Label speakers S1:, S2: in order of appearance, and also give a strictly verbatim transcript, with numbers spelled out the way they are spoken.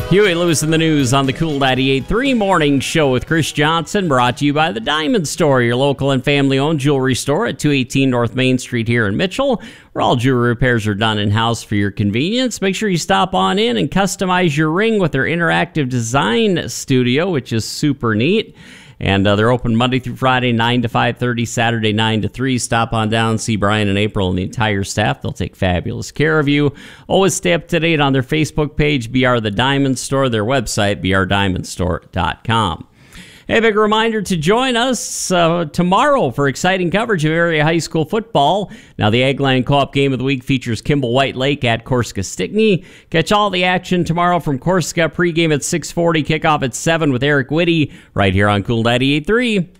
S1: Huey Lewis in the News on the Cool ninety-eight point three Morning Show with Chris Johnson, brought to you by the Diamond Store, your local and family-owned jewelry store at two eighteen North Main Street here in Mitchell, where all jewelry repairs are done in-house for your convenience. Make sure you stop on in and customize your ring with their interactive design studio, which is super neat. And uh, they're open Monday through Friday, nine to five thirty, Saturday, nine to three. Stop on down, see Brian and April and the entire staff. They'll take fabulous care of you. Always stay up to date on their Facebook page, B R The Diamond Store, their website, b r diamond store dot com. A big reminder to join us uh, tomorrow for exciting coverage of area high school football. Now, the Agline Co-op Game of the Week features Kimball White Lake at Corsica Stickney. Catch all the action tomorrow from Corsica. Pregame at six forty, kickoff at seven with Eric Whitty right here on Cool ninety-eight point three.